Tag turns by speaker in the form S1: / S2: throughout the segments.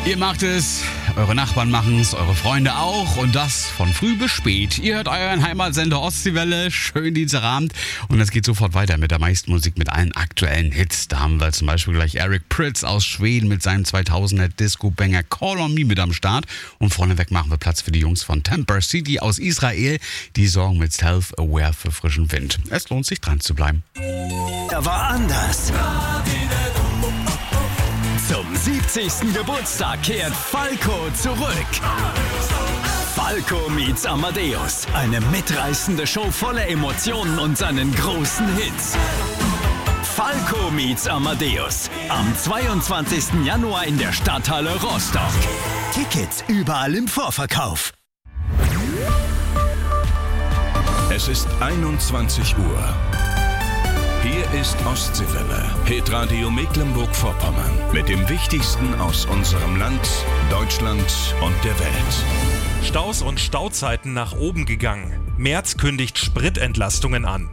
S1: Ihr macht es, eure Nachbarn machen es, eure Freunde auch und das von früh bis spät. Ihr hört euren Heimatsender Ostseewelle, schön Dienstagabend und es geht sofort weiter mit der meisten Musik, mit allen aktuellen Hits. Da haben wir zum Beispiel gleich Eric Prydz aus Schweden mit seinem 2000er Disco-Banger Call on Me mit am Start und vorneweg machen wir Platz für die Jungs von Temper City aus Israel. Die sorgen mit Self-Aware für frischen Wind. Es lohnt sich dran zu bleiben.
S2: Er war anders. Zum 70. Geburtstag kehrt Falco zurück. Falco meets Amadeus. Eine mitreißende Show voller Emotionen und seinen großen Hits. Falco meets Amadeus. Am 22. Januar in der Stadthalle Rostock. Tickets überall im Vorverkauf.
S3: Es ist 21 Uhr. Hier ist Ostseewelle, Hitradio Mecklenburg-Vorpommern. Mit dem Wichtigsten aus unserem Land, Deutschland und der Welt.
S4: Staus und Stauzeiten nach oben gegangen. Merz kündigt Spritentlastungen an.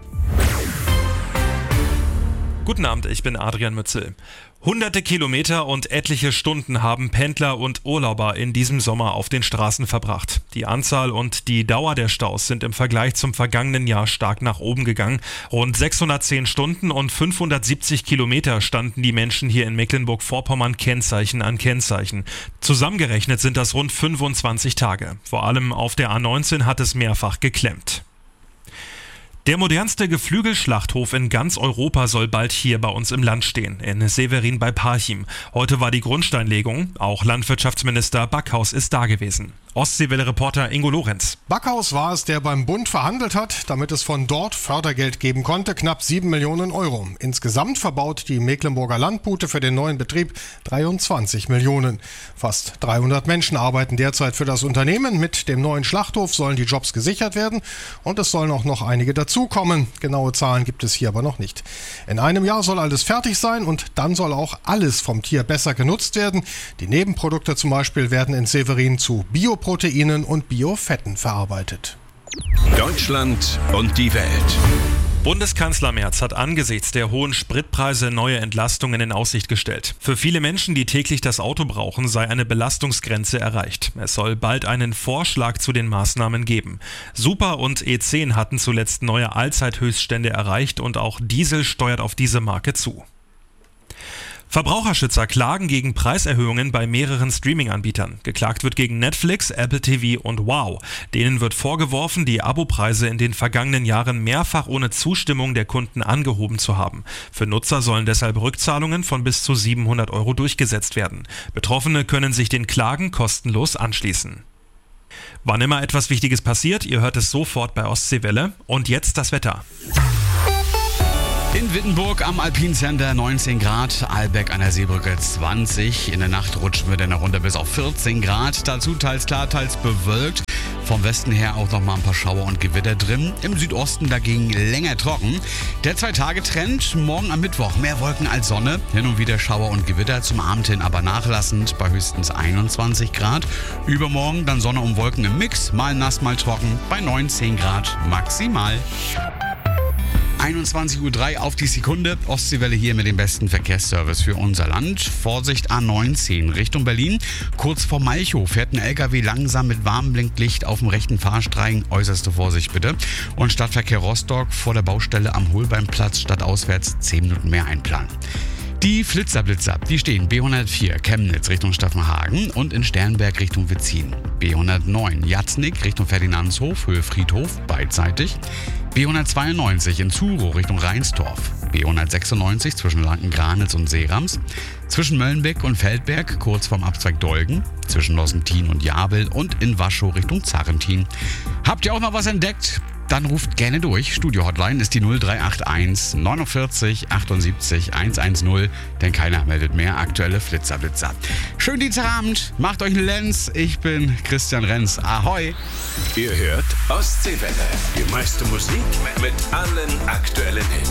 S4: Guten Abend, ich bin Adrian Mützel. Hunderte Kilometer und etliche Stunden haben Pendler und Urlauber in diesem Sommer auf den Straßen verbracht. Die Anzahl und die Dauer der Staus sind im Vergleich zum vergangenen Jahr stark nach oben gegangen. Rund 610 Stunden und 570 Kilometer standen die Menschen hier in Mecklenburg-Vorpommern Kennzeichen an Kennzeichen. Zusammengerechnet sind das rund 25 Tage. Vor allem auf der A19 hat es mehrfach geklemmt. Der modernste Geflügelschlachthof in ganz Europa soll bald hier bei uns im Land stehen, in Severin bei Parchim. Heute war die Grundsteinlegung, auch Landwirtschaftsminister Backhaus ist da gewesen. Ostseewelle-Reporter Ingo Lorenz.
S5: Backhaus war es, der beim Bund verhandelt hat, damit es von dort Fördergeld geben konnte, knapp 7 Millionen Euro. Insgesamt verbaut die Mecklenburger Landbute für den neuen Betrieb 23 Millionen. Fast 300 Menschen arbeiten derzeit für das Unternehmen. Mit dem neuen Schlachthof sollen die Jobs gesichert werden und es sollen auch noch einige dazukommen. Genaue Zahlen gibt es hier aber noch nicht. In einem Jahr soll alles fertig sein und dann soll auch alles vom Tier besser genutzt werden. Die Nebenprodukte zum Beispiel werden in Severin zu Bioproteinen und Biofetten verarbeitet.
S3: Deutschland und die Welt.
S4: Bundeskanzler Merz hat angesichts der hohen Spritpreise neue Entlastungen in Aussicht gestellt. Für viele Menschen, die täglich das Auto brauchen, sei eine Belastungsgrenze erreicht. Es soll bald einen Vorschlag zu den Maßnahmen geben. Super und E10 hatten zuletzt neue Allzeithöchststände erreicht und auch Diesel steuert auf diese Marke zu. Verbraucherschützer klagen gegen Preiserhöhungen bei mehreren Streaming-Anbietern. Geklagt wird gegen Netflix, Apple TV und Wow. Denen wird vorgeworfen, die Abopreise in den vergangenen Jahren mehrfach ohne Zustimmung der Kunden angehoben zu haben. Für Nutzer sollen deshalb Rückzahlungen von bis zu 700 Euro durchgesetzt werden. Betroffene können sich den Klagen kostenlos anschließen. Wann immer etwas Wichtiges passiert, ihr hört es sofort bei Ostseewelle. Und jetzt das Wetter.
S1: In Wittenburg am Alpine Center 19 Grad, Albeck an der Seebrücke 20. In der Nacht rutschen wir dann runter bis auf 14 Grad. Dazu teils klar, teils bewölkt. Vom Westen her auch noch mal ein paar Schauer und Gewitter drin. Im Südosten dagegen länger trocken. Der 2-Tage-Trend, morgen am Mittwoch mehr Wolken als Sonne. Hin und wieder Schauer und Gewitter, zum Abend hin aber nachlassend bei höchstens 21 Grad. Übermorgen dann Sonne und Wolken im Mix, mal nass, mal trocken, bei 19 Grad maximal. 21:03 Uhr auf die Sekunde. Ostseewelle hier mit dem besten Verkehrsservice für unser Land. Vorsicht A19 Richtung Berlin. Kurz vor Malchow fährt ein LKW langsam mit warmem Blinklicht auf dem rechten Fahrstreifen. Äußerste Vorsicht bitte. Und Stadtverkehr Rostock vor der Baustelle am Holbeinplatz stadtauswärts 10 Minuten mehr einplanen. Die Flitzer, die stehen B104 Chemnitz Richtung Staffenhagen und in Sternberg Richtung Wetzin. B109 Jatznick Richtung Ferdinandshof, Höhe Friedhof, beidseitig. B192 in Zuro Richtung Reinsdorf. B196 zwischen Lanken-Granitz und Seerams. Zwischen Möllenbeck und Feldberg kurz vorm Abzweig Dolgen. Zwischen Lossentin und Jabel und in Waschow Richtung Zarrentin. Habt ihr auch noch was entdeckt? Dann ruft gerne durch. Studio-Hotline ist die 0381 49 78 110, denn keiner meldet mehr aktuelle Flitzer. Schönen Dienstagabend, macht euch einen Lenz. Ich bin Christian Renz. Ahoi!
S3: Ihr hört Ostseewelle. Die meiste Musik mit allen aktuellen Hits.